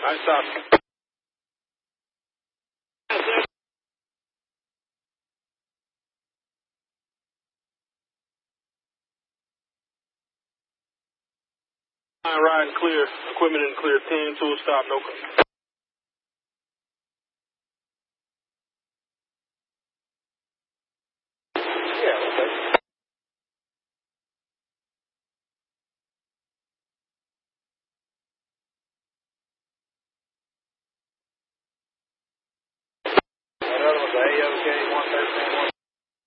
Nice stop. Ride and clear. Equipment in clear. 10, tool stop, no. Yeah, okay. Another one's AOK 113.